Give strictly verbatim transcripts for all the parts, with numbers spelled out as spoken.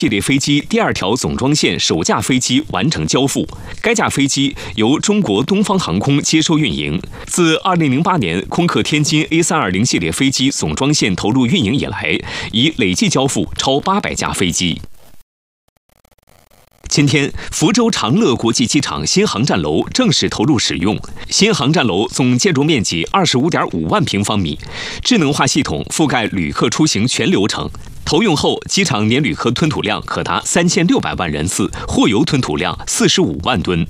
系列飞机第二条总装线首架飞机完成交付，该架飞机由中国东方航空接收运营。自二零零八年空客天津 A 三二零系列飞机总装线投入运营以来，已累计交付超八百架飞机。今天，福州长乐国际机场新航站楼正式投入使用。新航站楼总建筑面积二十五点五万平方米，智能化系统覆盖旅客出行全流程。投用后，机场年旅客吞吐量可达三千六百万人次，货油吞吐量四十五万吨。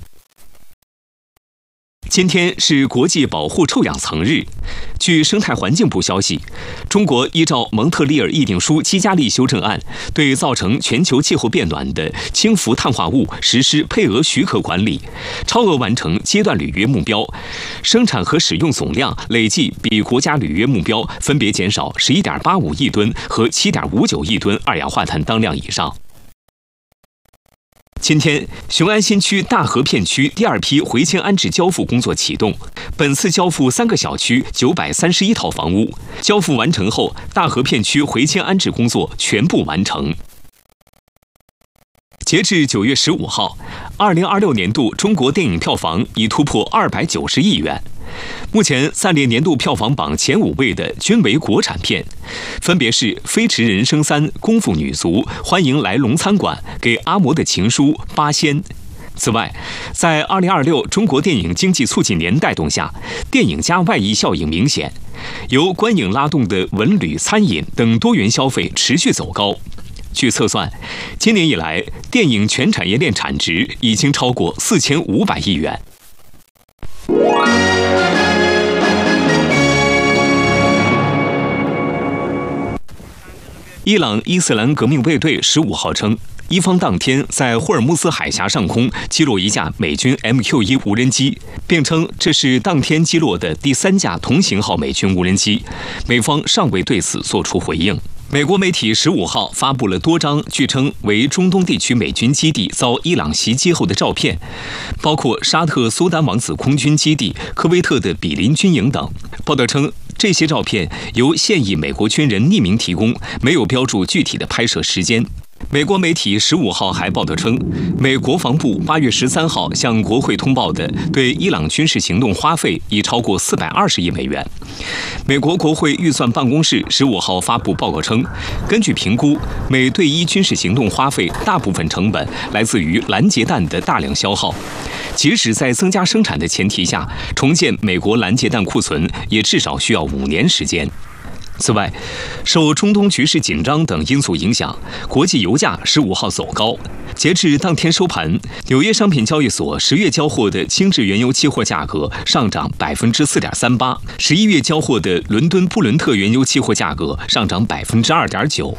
今天是国际保护臭氧层日。据生态环境部消息，中国依照蒙特利尔议定书基加利修正案，对造成全球气候变暖的氢氟碳化物实施配额许可管理，超额完成阶段履约目标，生产和使用总量累计比国家履约目标分别减少十一点八五亿吨和七点五九亿吨二氧化碳当量以上。今天，雄安新区大河片区第二批回迁安置交付工作启动。本次交付三个小区九百三十一套房屋，交付完成后，大河片区回迁安置工作全部完成。截至九月十五号，二零二六年度中国电影票房已突破二百九十亿元。目前暂列年度票房榜前五位的均为国产片，分别是《飞驰人生三》《功夫女足》《欢迎来龙餐馆》《给阿嬷的情书》《八仙》。此外，在二零二六中国电影经济促进年带动下，电影加外溢效应明显，由观影拉动的文旅、餐饮等多元消费持续走高。据测算，今年以来，电影全产业链产值已经超过四千五百亿元。伊朗伊斯兰革命卫队十五号称，伊方当天在霍尔木兹海峡上空击落一架美军 M Q 一 无人机，并称这是当天击落的第三架同型号美军无人机，美方尚未对此作出回应。美国媒体十五号发布了多张据称为中东地区美军基地遭伊朗袭击后的照片，包括沙特苏丹王子空军基地、科威特的比林军营等。报道称，这些照片由现役美国军人匿名提供，没有标注具体的拍摄时间。美国媒体十五号还报道称，美国防部八月十三号向国会通报的对伊朗军事行动花费已超过四百二十亿美元。美国国会预算办公室十五号发布报告称，根据评估，美对伊军事行动花费大部分成本来自于拦截弹的大量消耗，即使在增加生产的前提下，重建美国拦截弹库存也至少需要五年时间。此外，受中东局势紧张等因素影响，国际油价十五号走高。截至当天收盘，纽约商品交易所十月交货的轻质原油期货价格上涨百分之四点三八，十一月交货的伦敦布伦特原油期货价格上涨百分之二点九。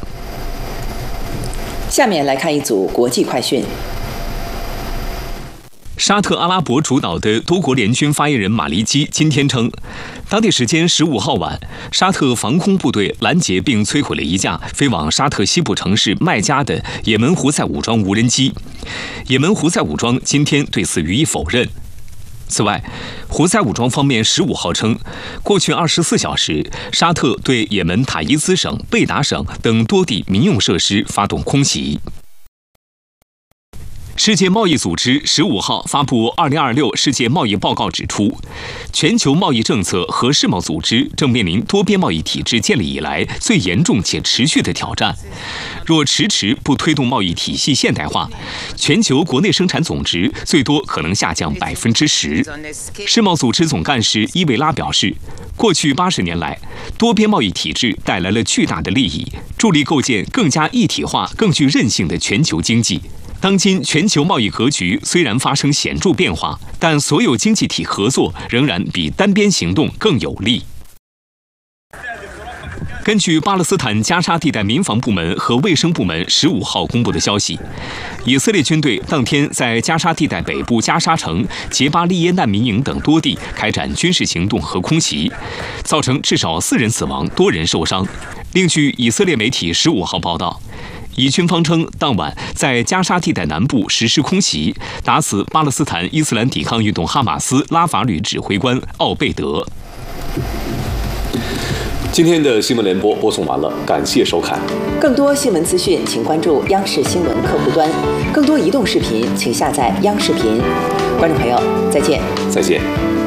下面来看一组国际快讯。 沙特阿拉伯主导的多国联军发言人马利基今天称，当地时间十五号晚，沙特防空部队拦截并摧毁了一架飞往沙特西部城市麦加的也门胡塞武装无人机。也门胡塞武装今天对此予以否认。此外，胡塞武装方面十五号称，过去二十四小时，沙特对也门塔伊兹省、贝达省等多地民用设施发动空袭。世界贸易组织十五号发布二零二六世界贸易报告指出，全球贸易政策和世贸组织正面临多边贸易体制建立以来最严重且持续的挑战。若迟迟不推动贸易体系现代化，全球国内生产总值最多可能下降百分之十。世贸组织总干事伊维拉表示，过去八十年来，多边贸易体制带来了巨大的利益，助力构建更加一体化、更具韧性的全球经济。当今全球贸易格局虽然发生显著变化，但所有经济体合作仍然比单边行动更有利。根据巴勒斯坦加沙地带民防部门和卫生部门十五号公布的消息，以色列军队当天在加沙地带北部加沙城、杰巴利耶难民营等多地开展军事行动和空袭，造成至少四人死亡、多人受伤。另据以色列媒体十五号报道，以军方称，当晚在加沙地带南部实施空袭，打死巴勒斯坦伊斯兰抵抗运动哈马斯拉法旅指挥官奥贝德。 今天的新闻联播播送完了，感谢收看。 更多新闻资讯，请关注央视新闻客户端；更多移动视频，请下载央视频。观众朋友，再见。 再见。